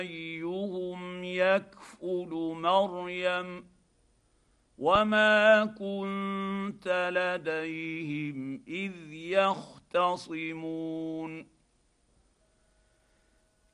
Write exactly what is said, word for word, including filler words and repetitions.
ايهم يكفل مريم وما كنت لديهم اذ يختصمون